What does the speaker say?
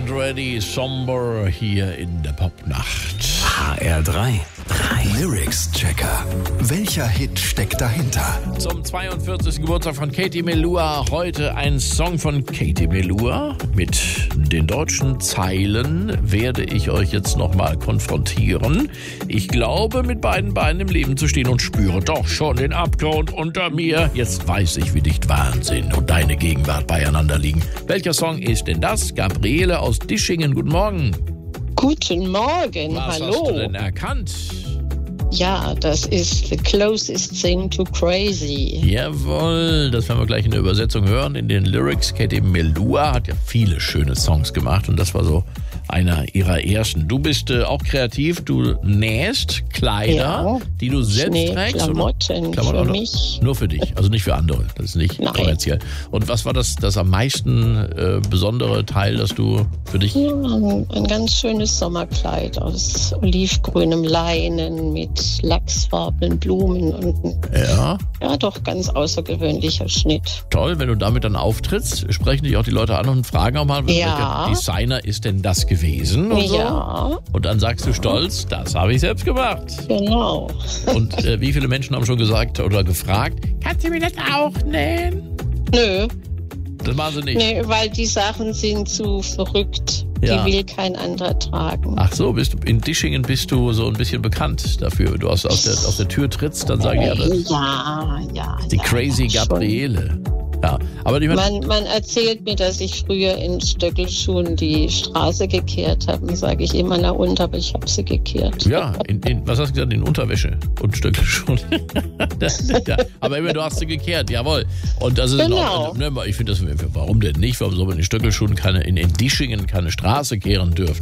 and Ready, Somber hier in der Popnacht. HR3 Lyrics-Checker. Welcher Hit steckt dahinter? Zum 42. Geburtstag von Katie Melua. Heute ein Song von Katie Melua. Mit den deutschen Zeilen werde ich euch jetzt nochmal konfrontieren. Ich glaube, mit beiden Beinen im Leben zu stehen und spüre doch schon den Abgrund unter mir. Jetzt weiß ich, wie dicht Wahnsinn und deine Gegenwart beieinander liegen. Welcher Song ist denn das? Gabriele aus Dischingen, guten Morgen. Guten Morgen, Was hallo. hast du denn erkannt? Ja, das ist The Closest Thing to Crazy. Jawohl, das werden wir gleich in der Übersetzung hören. In den Lyrics, Katie Melua hat ja viele schöne Songs gemacht und das war so einer ihrer ersten. Du bist auch kreativ, du nähst Kleider, Ja, die du selbst trägst. Klamotten oder? für oder? mich. Nur für dich, also nicht für andere. Das ist nicht Nein. kommerziell. Und was war das am meisten besondere Teil, das du für dich... Ja, ein ganz schönes Sommerkleid aus olivgrünem Leinen mit lachsfarbenen Blumen und Ja, doch ganz außergewöhnlicher Schnitt. toll, wenn du damit dann auftrittst, sprechen dich auch die Leute an und fragen auch mal, Ja. welcher Designer ist denn das gewesen? Und so. Ja, Und dann sagst du stolz, das habe ich selbst gemacht. genau. Und wie viele Menschen haben schon gesagt oder gefragt, kannst du mir das auch nähen? Nö, Das machen sie nicht. nee, weil die Sachen sind zu verrückt. Ja. Die will kein anderer tragen. Ach so, in Dischingen bist du so ein bisschen bekannt dafür. Wenn du aus der Tür trittst, dann sagen die alle, Ja. die crazy schon. Gabriele. Ja, aber die Man erzählt mir, dass ich früher in Stöckelschuhen die Straße gekehrt habe. Dann sage ich immer, na und, aber ich habe sie gekehrt. ja, was hast du gesagt? In Unterwäsche und Stöckelschuhen. Ja, aber immer, du hast sie gekehrt, jawohl. Und das ist Genau. ich finde das, warum denn nicht? Warum soll man in Stöckelschuhen in Dischingen keine Straße kehren dürfen?